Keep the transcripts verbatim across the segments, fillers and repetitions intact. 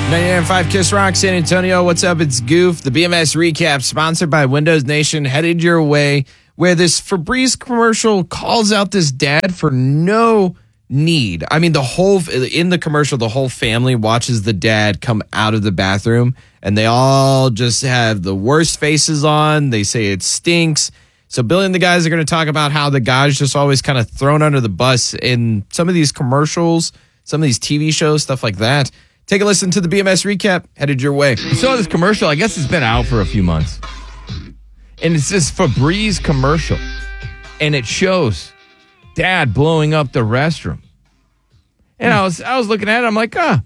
ninety-nine point five Kiss Rock, San Antonio. What's up? It's Goof. The B M S recap sponsored by Windows Nation headed your way, where this Febreze commercial calls out this dad for no need. I mean, the whole, in the commercial, the whole family watches the dad come out of the bathroom and they all just have the worst faces on. They say it stinks. So Billy and the guys are going to talk about how the guy's just always kind of thrown under the bus in some of these commercials, some of these T V shows, stuff like that. Take a listen to the B M S recap headed your way. I saw this commercial. I guess it's been out for a few months. And it's this Febreze commercial. And it shows dad blowing up the restroom. And I was I was looking at it. I'm like, huh.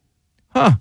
Huh.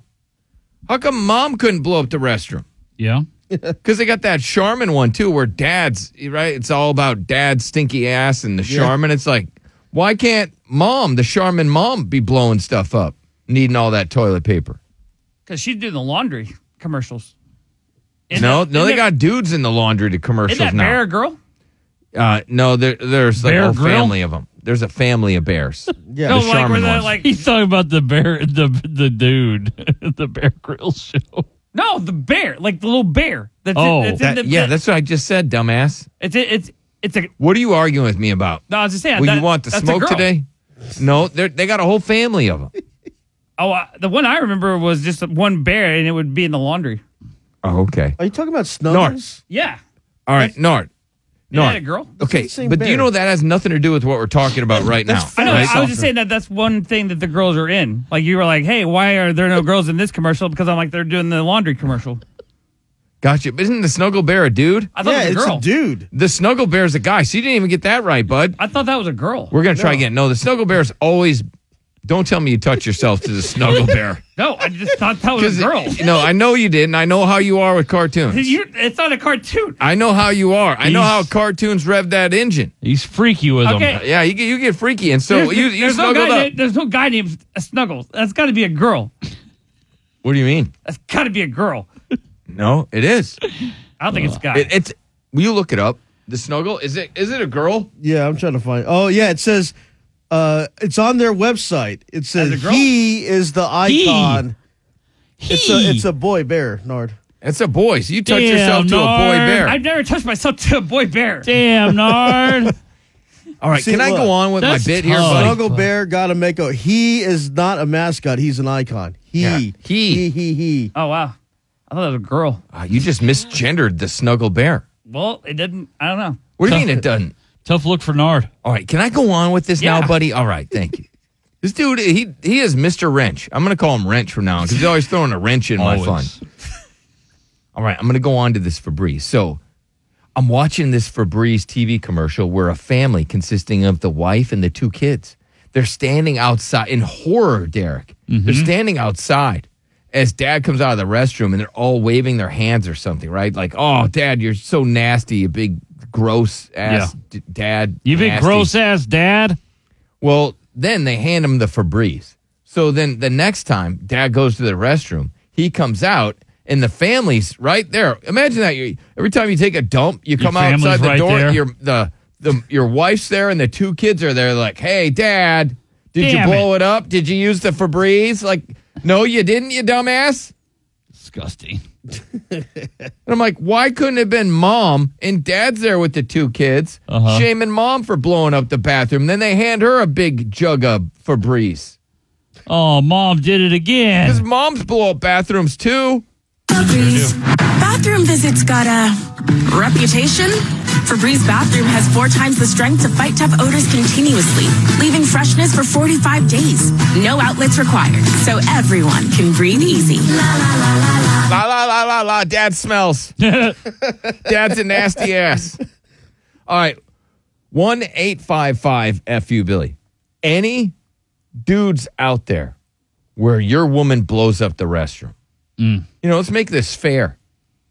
How come mom couldn't blow up the restroom? Yeah. Because they got that Charmin one, too, where dad's, right? It's all about dad's stinky ass and the Yeah. Charmin. It's like, why can't mom, the Charmin mom, be blowing stuff up, needing all that toilet paper? Because she's doing the laundry commercials. Isn't no, that, no, they that, got dudes in the laundry to commercials isn't that now. Bear girl? Uh, no, there, there's like Bear a whole Grill? family of them. There's a family of bears. Yeah. No, The like, where Charmin they're ones. like, He's talking about the bear, the the dude, the Bear Grylls show. no, the bear, like the little bear. That's Oh, in, that's That- in the, yeah, that- that's what I just said, dumbass. it's it's it's a. What are you arguing with me about? No, I was just saying. Well, that, you want the that's a smoke girl. today? No, they're- they got a whole family of them. Oh, uh, the one I remember was just one bear, and it would be in the laundry. Oh, okay. Are you talking about Snuggles? Yeah, All right, Nord. isn't that Nord. a girl? Okay, the same but do you bear. know that has nothing to do with what we're talking about right now? That's I know. right? I was just saying that that's one thing that the girls are in. Like you were like, hey, why are there no girls in this commercial? Because I'm like, they're doing the laundry commercial. Gotcha. But isn't the Snuggle Bear a dude? I thought Yeah, it was a it's girl. a dude. The Snuggle Bear is a guy. So you didn't even get that right, bud. I thought that was a girl. We're going to try No. again. No, the Snuggle Bear is always... Don't tell me you touch yourself to the Snuggle Bear. No, I just thought that was a girl. No, I know you didn't. I know how you are with cartoons. You, it's not a cartoon. I know how you are. I know how He's- cartoons rev that engine. He's freaky with Okay. them. Yeah, you get, you get freaky. And so There's, you, you there's no snuggled guy. up. Named, there's no guy named Snuggles. That's got to be a girl. What do you mean? That's got to be a girl. No, it is. I don't think it's a guy. It, it's. Will you look it up? The Snuggle? Is it? Is it a girl? Yeah, I'm trying to find. Oh, yeah, it says uh, it's on their website. It says As a girl? he is the icon. It's He. a it's a boy bear, Nord. It's a boy. So you touch Damn, yourself to a boy Nard. bear. I've never touched myself to a boy bear. Damn, Nard. All right, See, can I look, go on with my that's bit here, tough. buddy? Snuggle Bear got to make a. He is not a mascot. He's an icon. He. Yeah, he. He. He. He. Oh wow, I thought it was a girl. Ah, you just misgendered the Snuggle Bear. Well, it didn't. I don't know. What do you mean it doesn't? Tough look for Nard. All right, can I go on with this Yeah. now, buddy? All right, thank you. This dude, he he is Mister Wrench. I'm going to call him Wrench from now on because he's always throwing a wrench in my fun. Always. All right, I'm going to go on to this Febreze. So I'm watching this Febreze T V commercial where a family consisting of the wife and the two kids, they're standing outside in horror, Derek. They're standing outside as dad comes out of the restroom and they're all waving their hands or something, right? Like, oh, dad, you're so nasty, you big gross ass d- dad. You big nasty." gross ass dad. Well, then they hand him the Febreze. So then the next time dad goes to the restroom, he comes out and the family's right there. Imagine that. You, every time you take a dump, you come family's outside the right door. there. Your the the your wife's there and the two kids are there. Like, hey, dad, did Damn you blow it. up? Did you use the Febreze? Like, no, you didn't, you dumbass. Disgusting. And I'm like, why couldn't it have been mom and dad's there with the two kids, Uh-huh. shaming mom for blowing up the bathroom? Then they hand her a big jug of Febreze. Oh, mom did it Because again. moms blow up bathrooms too. Febreze. Bathroom visits got a reputation. Febreze bathroom has four times the strength to fight tough odors continuously, leaving freshness for forty-five days. No outlets required, so everyone can breathe easy. La la la la la. Dad smells. Dad's a nasty ass. All right. one eight five five F U Billy. Any dudes out there where your woman blows up the restroom? You know, let's make this fair.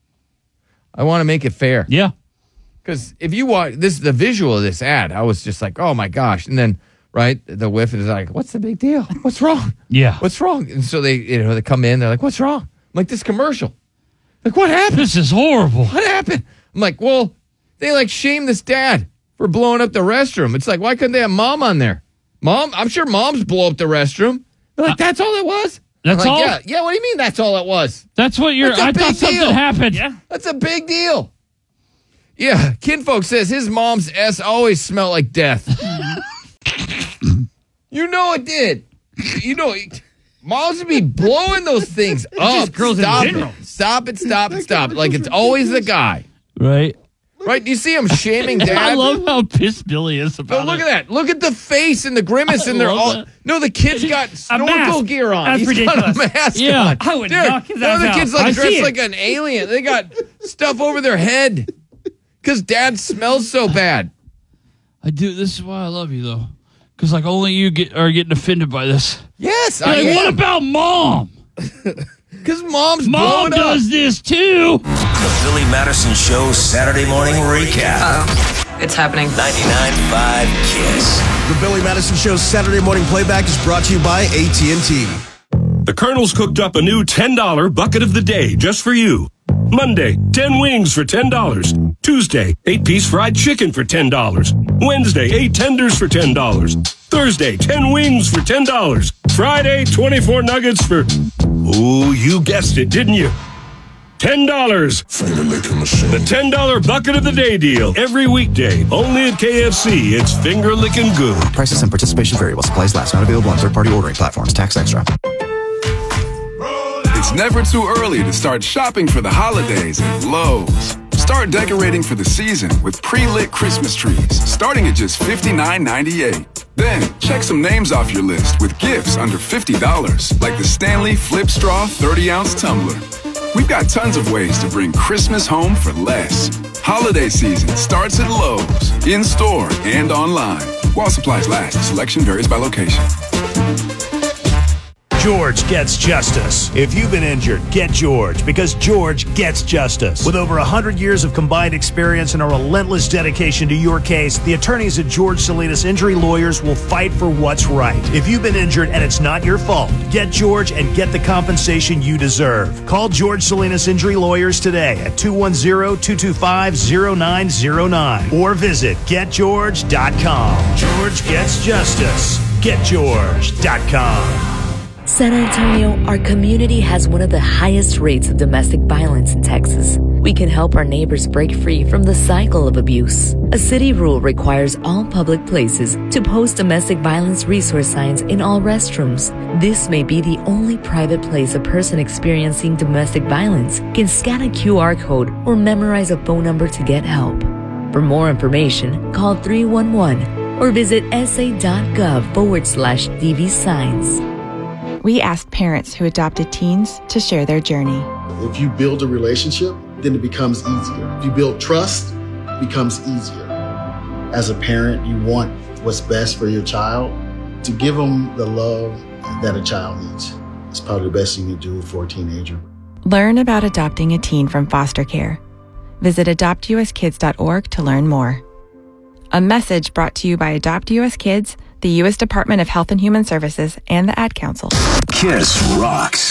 I want to make it fair. Yeah. Because if you watch this, the visual of this ad, I was just like, oh my gosh. And then, right, the whiff is like, what's the big deal? What's wrong? Yeah. What's wrong? And so they, you know, they come in, they're like, what's wrong? I'm like, this commercial. Like, what happened? This is horrible. What happened? I'm like, well, they like shame this dad for blowing up the restroom. It's like, why couldn't they have mom on there? Mom, I'm sure moms blow up the restroom. They're like, that's all it was? That's like, all? Yeah, yeah, what do you mean that's all it was? That's what you're. That's a I big thought something deal. happened. Yeah. That's a big deal. Yeah, Kinfolk says his mom's S always smelled like death. You know it did. You know, it- moms would be blowing those things up. just girls in stop general. it. Stop it, stop it, stop it. Like it's always the guy. Right. Right? Do you see him shaming dad? I love how pissed Billy is about But look it. at that. Look at the face and the grimace, I and they're love all. that. No, the kid's got snorkel mask. gear on. That's He's ridiculous. got a mask Yeah. on. I would Dude, knock his one of the ass kids out. like I see dressed it. like an alien. They got stuff over their head because dad smells so bad. I do. This is why I love you, though, because like only you get are getting offended by this. Yes, I Like, what am. about mom? Because mom's Mom blowing up. does this too. The Billy Madison Show Saturday morning recap. It's happening. ninety-nine point five Kiss. The Billy Madison Show Saturday morning playback is brought to you by A T and T. The Colonel's cooked up a new ten dollar bucket of the day just for you. Monday, ten wings for ten dollars. Tuesday, eight piece fried chicken for ten dollars. Wednesday, eight tenders for ten dollars. Thursday, ten wings for ten dollars. Friday, twenty-four nuggets for... Ooh, you guessed it, didn't you? ten dollars. The ten dollar bucket of the day deal. Every weekday, only at K F C. It's finger licking good. Prices and participation vary while supplies last. Not available on third-party ordering platforms. Tax extra. It's never too early to start shopping for the holidays at Lowe's. Start decorating for the season with pre-lit Christmas trees, starting at just fifty-nine ninety-eight. Then, check some names off your list with gifts under fifty dollars, like the Stanley Flip Straw thirty ounce tumbler. We've got tons of ways to bring Christmas home for less. Holiday season starts at Lowe's, in-store and online. While supplies last, selection varies by location. George gets justice. If you've been injured, get George, because George gets justice. With over one hundred years of combined experience and a relentless dedication to your case, the attorneys at George Salinas Injury Lawyers will fight for what's right. If you've been injured and it's not your fault, get George and get the compensation you deserve. Call George Salinas Injury Lawyers today at two one zero, two two five, zero nine zero nine or visit get george dot com. George gets justice. get george dot com. San Antonio, our community has one of the highest rates of domestic violence in Texas. We can help our neighbors break free from the cycle of abuse. A city rule requires all public places to post domestic violence resource signs in all restrooms. This may be the only private place a person experiencing domestic violence can scan a Q R code or memorize a phone number to get help. For more information, call three one one or visit sa.gov forward slash DV signs. We asked parents who adopted teens to share their journey. If you build a relationship, then it becomes easier. If you build trust, it becomes easier. As a parent, you want what's best for your child. To give them the love that a child needs is probably the best thing you can do for a teenager. Learn about adopting a teen from foster care. Visit adopt u s kids dot org to learn more. A message brought to you by Adopt U S Kids, the U S Department of Health and Human Services, and the Ad Council. Kiss rocks.